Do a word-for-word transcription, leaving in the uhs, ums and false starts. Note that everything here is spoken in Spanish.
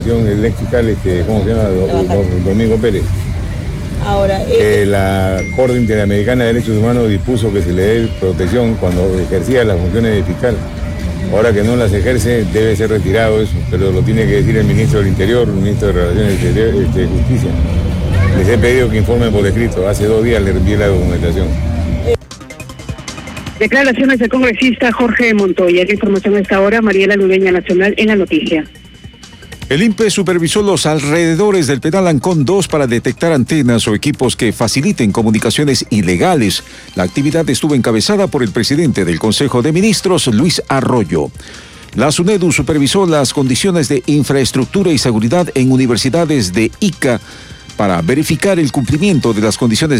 El ex fiscal, este, ¿cómo se llama? Domingo Pérez. Ahora, eh, la Corte Interamericana de Derechos Humanos dispuso que se le dé protección cuando ejercía las funciones de fiscal. Ahora que no las ejerce, debe ser retirado eso, pero lo tiene que decir el ministro del Interior, el ministro de Relaciones Exteriores este, de Justicia. Les he pedido que informen por escrito. Hace dos días les envié la documentación. Declaraciones del congresista Jorge Montoya. La información a esta hora, Mariela Ludeña Nacional en la noticia. El I N P E supervisó los alrededores del penal Ancón dos para detectar antenas o equipos que faciliten comunicaciones ilegales. La actividad estuvo encabezada por el presidente del Consejo de Ministros, Luis Arroyo. La SUNEDU supervisó las condiciones de infraestructura y seguridad en universidades de Ica para verificar el cumplimiento de las condiciones